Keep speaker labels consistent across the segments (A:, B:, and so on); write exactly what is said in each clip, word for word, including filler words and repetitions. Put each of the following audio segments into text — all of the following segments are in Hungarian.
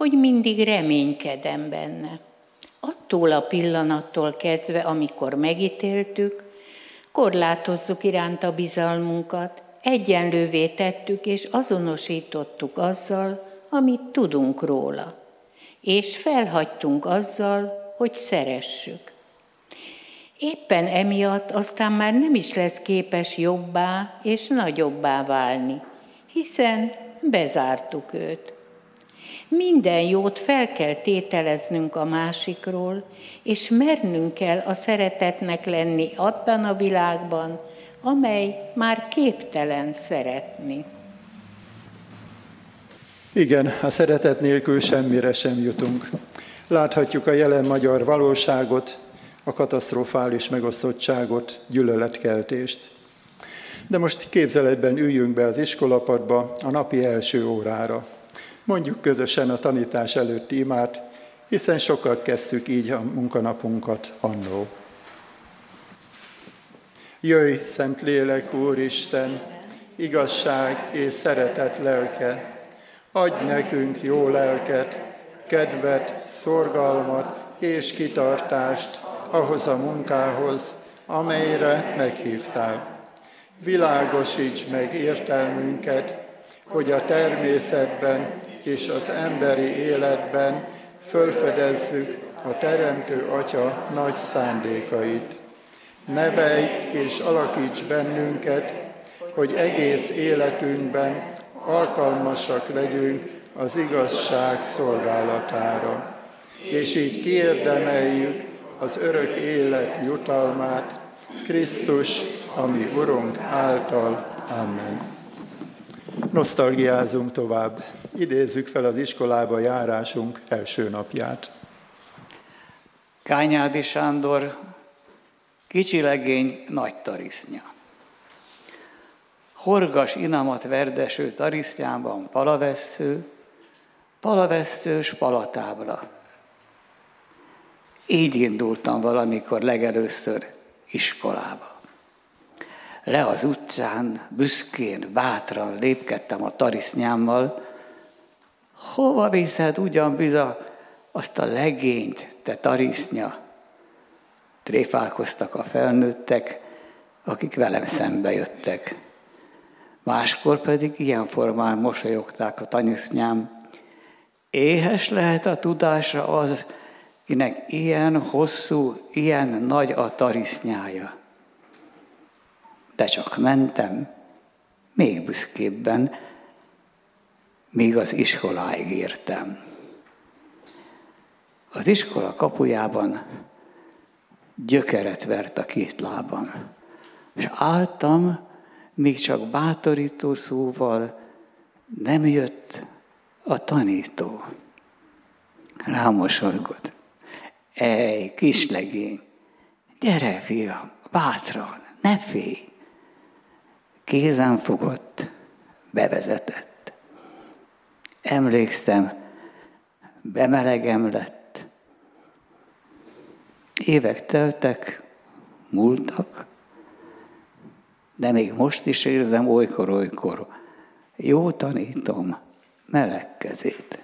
A: hogy mindig reménykedem benne. Attól a pillanattól kezdve, amikor megítéltük, korlátozzuk iránta bizalmunkat, egyenlővé tettük és azonosítottuk azzal, amit tudunk róla, és felhagytunk azzal, hogy szeressük. Éppen emiatt aztán már nem is lesz képes jobbá és nagyobbá válni, hiszen bezártuk őt. Minden jót fel kell tételeznünk a másikról, és mernünk kell a szeretetnek lenni abban a világban, amely már képtelen szeretni.
B: Igen, a szeretet nélkül semmire sem jutunk. Láthatjuk a jelen magyar valóságot, a katasztrofális megosztottságot, gyűlöletkeltést. De most képzeletben üljünk be az iskolapadba a napi első órára. Mondjuk közösen a tanítás előtti imát, hiszen sokat kezdtük így a munkanapunkat annó. Jöjj, Szentlélek Úristen, igazság és szeretet lelke, adj nekünk jó lelket, kedvet, szorgalmat és kitartást ahhoz a munkához, amelyre meghívtál. Világosíts meg értelmünket, hogy a természetben és az emberi életben fölfedezzük a Teremtő Atya nagy szándékait. Nevelj és alakíts bennünket, hogy egész életünkben alkalmasak legyünk az igazság szolgálatára, és így kiérdemeljük az örök élet jutalmát, Krisztus, a mi Urunk által. Amen. Nosztalgiázunk tovább. Idézzük fel az iskolába járásunk első napját.
C: Kányádi Sándor, kicsi legény, nagy tarisznya. Horgas inamat verdeső tarisznyában palavessző, palavesszős palatábla. Így indultam valamikor legelőször iskolába. Le az utcán, büszkén, bátran lépkedtem a tarisznyámmal. Hova viszed ugyan biza azt a legényt, te tarisznya? Tréfálkoztak a felnőttek, akik velem szembe jöttek. Máskor pedig ilyen formán mosolyogták a tarisznyám. Éhes lehet a tudásra az, kinek ilyen hosszú, ilyen nagy a tarisznyája. De csak mentem, még büszkébben, míg az iskoláig értem. Az iskola kapujában gyökeret vert a két lábam, és álltam, míg csak bátorító szóval nem jött a tanító. Rámosolygott. Ej, kislegény, gyere, fiam, bátran, ne félj! Kézen fogott, bevezetett. Emlékszem, bemelegem lett. Évek teltek, múltak, de még most is érzem olykor-olykor jó tanítom meleg kezét.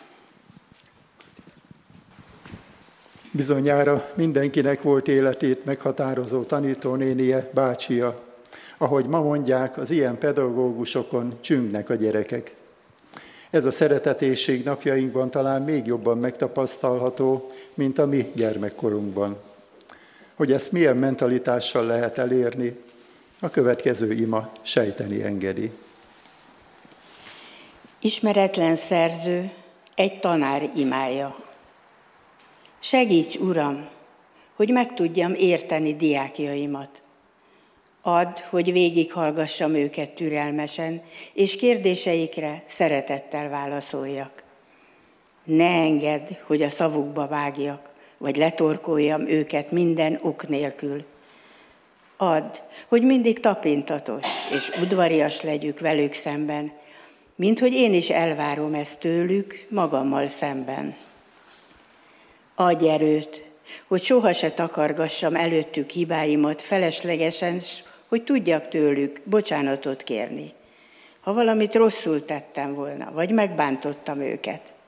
B: Bizonyára mindenkinek volt életét meghatározó tanítónénie, bácsia. Ahogy ma mondják, az ilyen pedagógusokon csüngnek a gyerekek. Ez a szeretetésség napjainkban talán még jobban megtapasztalható, mint a mi gyermekkorunkban. Hogy ezt milyen mentalitással lehet elérni, a következő ima sejteni engedi.
D: Ismeretlen szerző, egy tanár imája. Segíts, Uram, hogy meg tudjam érteni diákjaimat. Add, hogy végighallgassam őket türelmesen, és kérdéseikre szeretettel válaszoljak. Ne engedd, hogy a szavukba vágjak, vagy letorkoljam őket minden ok nélkül. Add, hogy mindig tapintatos és udvarias legyük velük szemben, mint hogy én is elvárom ezt tőlük magammal szemben. Adj erőt, hogy soha se takargassam előttük hibáimat feleslegesen, hogy tudjak tőlük bocsánatot kérni. Ha valamit rosszul tettem volna, vagy megbántottam őket,